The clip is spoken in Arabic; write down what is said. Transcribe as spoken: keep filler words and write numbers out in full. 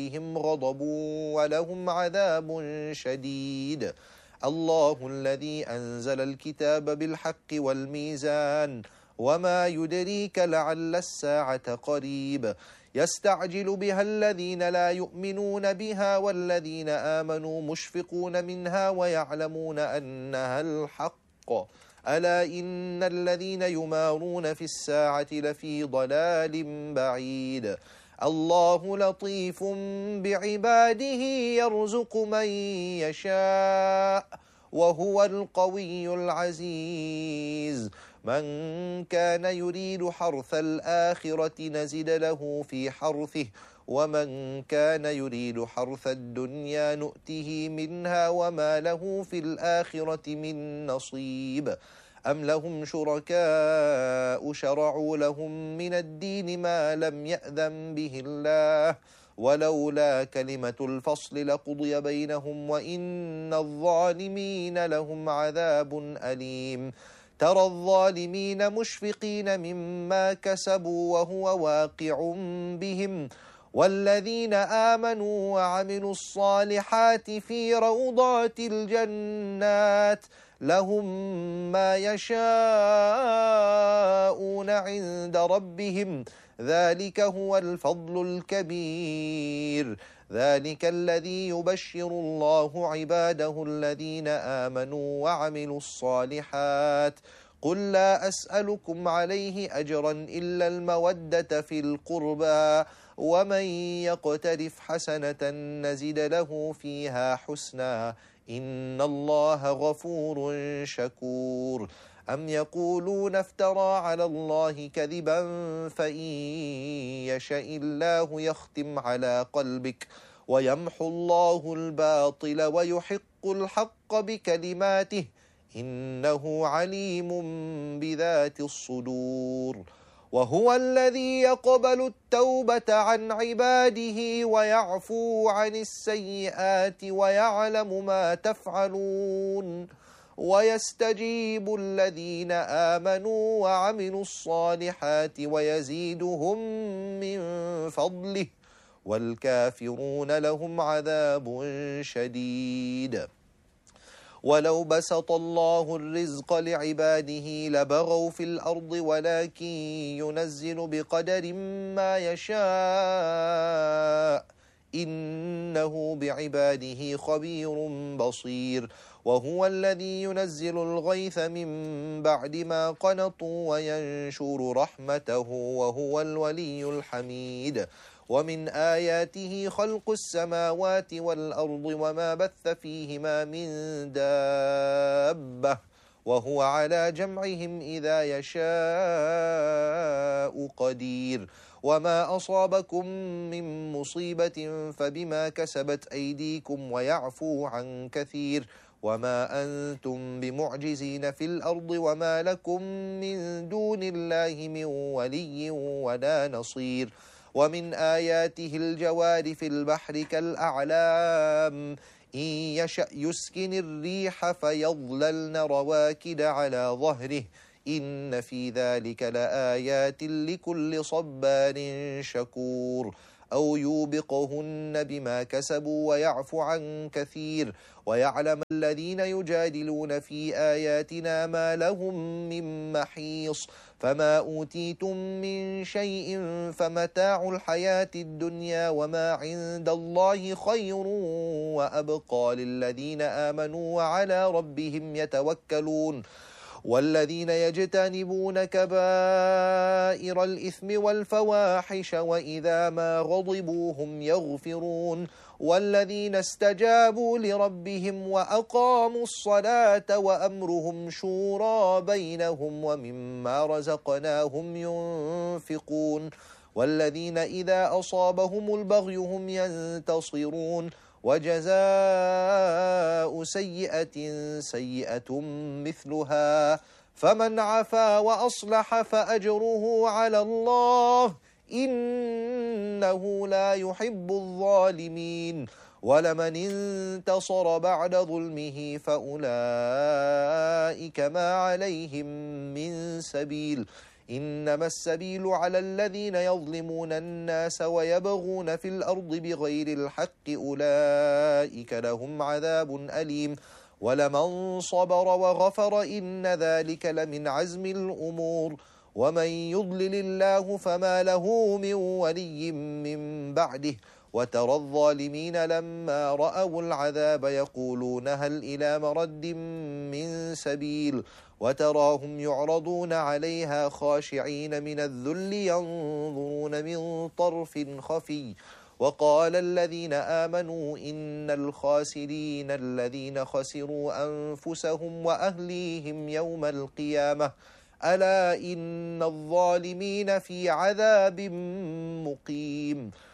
عليهم غضب ولهم عذاب شديد. الله الذي أنزل الكتاب بالحق والميزان وما يدريك لعل الساعة قريب يستعجل بها الذين لا يؤمنون بها والذين آمنوا مشفقون منها ويعلمون أنها الحق ألا إن الذين يمارون في الساعة لفي ضلال بعيد. الله لطيف بعباده يرزق من يشاء وهو القوي العزيز. من كان يريد حرث الآخرة نزد له في حرثه ومن كان يريد حرث الدنيا نؤته منها وما له في الآخرة من نصيب. أم لهم شركاء شرعوا لهم من الدين ما لم يأذن به الله ولولا كلمة الفصل لقضي بينهم وإن الظالمين لهم عذاب أليم. ترى الظالمين مشفقين مما كسبوا وهو واقع بهم والذين آمنوا وعملوا الصالحات في روضات الجنات لهم ما يشاءون عند ربهم ذلك هو الفضل الكبير. ذلك الذي يبشر الله عباده الذين آمنوا وعملوا الصالحات. قل لا أسألكم عليه أجرا إلا المودة في القربى ومن يقترف حسنة نزد له فيها حسنا إن الله غفور شكور. أم يقولون افترى على الله كذبا فإن يشاء الله يختم على قلبك ويمحو الله الباطل ويحق الحق بكلماته إنه عليم بذات الصدور. وهو الذي يقبل التوبة عن عباده ويعفو عن السيئات ويعلم ما تفعلون ويستجيب الذين آمنوا وعملوا الصالحات ويزيدهم من فضله والكافرون لهم عذاب شديد. ولو بسط الله الرزق لعباده لبغوا في الأرض ولكن ينزل بقدر ما يشاء إنه بعباده خبير بصير. وهو الذي ينزل الغيث من بعد ما قنطوا وينشر رحمته وهو الولي الحميد. ومن آياته خلق السماوات والأرض وما بث فيهما من دابة وهو على جمعهم إذا يشاء قدير. وما أصابكم من مصيبة فبما كسبت أيديكم ويعفو عن كثير وما أنتم بمعجزين في الأرض وما لكم من دون الله من ولي ولا نصير. ومن آياته الجوار في البحر كالأعلام إن يشأ يسكن الريح فيظللن رواكد على ظهره إن في ذلك لآيات لكل صبار شكور. أو يوبقهن بما كسبوا ويعفو عن كثير ويعلم الذين يجادلون في آياتنا ما لهم من محيص. فما أوتيتم من شيء فمتاع الحياة الدنيا وما عند الله خير وأبقى للذين آمنوا وعلى ربهم يتوكلون. والذين يجتنبون كبائر الإثم والفواحش وإذا ما غضبوا هم يغفرون. والذين استجابوا لربهم وأقاموا الصلاة وأمرهم شورى بينهم ومما رزقناهم ينفقون. والذين إذا أصابهم البغي هم ينتصرون. وجزاء سيئة سيئة مثلها فمن عفا وأصلح فأجره على الله إنه لا يحب الظالمين. ولمن انتصر بعد ظلمه فأولئك ما عليهم من سبيل إنما السبيل على الذين يظلمون الناس ويبغون في الأرض بغير الحق أولئك لهم عذاب أليم ولمن صبر وغفر إن ذلك لمن عزم الأمور ومن يضلل الله فما له من ولي من بعده وترى الظالمين لما رأوا العذاب يقولون هل إلى مرد من سبيل وتراهم يعرضون عليها خاشعين من الذل ينظرون من طرف خفي وقال الذين آمنوا إن الخاسرين الذين خسروا أنفسهم وأهليهم يوم القيامة ألا إن الظالمين في عذاب مقيم